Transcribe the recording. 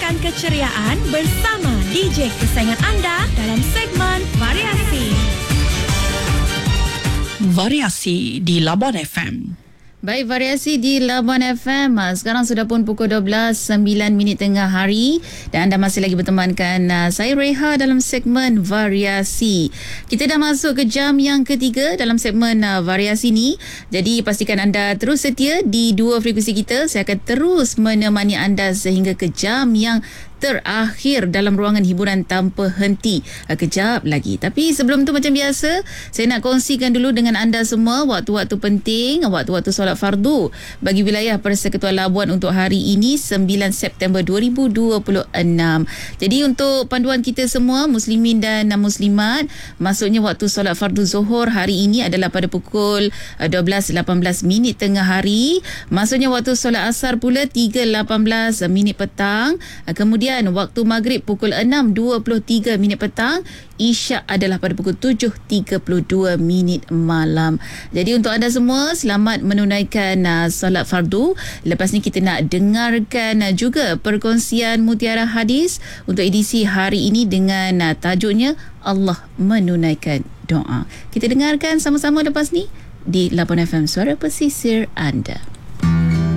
Rasakan keceriaan bersama DJ kesayangan anda dalam segmen Variasi. Variasi di Labuan FM. Baik, Variasi di Labuan FM. Sekarang sudah pun pukul 12:09 tengah hari dan anda masih lagi bertemankan saya Reha dalam segmen Variasi. Kita dah masuk ke jam yang ketiga dalam segmen Variasi ni. Jadi pastikan anda terus setia di dua frekuensi kita. Saya akan terus menemani anda sehingga ke jam yang terakhir dalam ruangan hiburan tanpa henti kejap lagi. Tapi sebelum tu, macam biasa, saya nak kongsikan dulu dengan anda semua waktu-waktu penting, waktu-waktu solat fardu bagi wilayah Persekutuan Labuan untuk hari ini 9 September 2026. Jadi untuk panduan kita semua muslimin dan muslimat, maksudnya waktu solat fardu Zuhur hari ini adalah pada pukul 12.18 tengah hari. Maksudnya waktu solat asar pula 3.18 petang. Kemudian waktu maghrib pukul 6.23 petang. Isyak adalah pada pukul 7.32 malam. Jadi untuk anda semua, selamat menunaikan solat fardu. Lepas ni kita nak dengarkan juga perkongsian mutiara hadis untuk edisi hari ini dengan tajuknya Allah menunaikan doa. Kita dengarkan sama-sama lepas ni di Labuan FM, suara pesisir anda.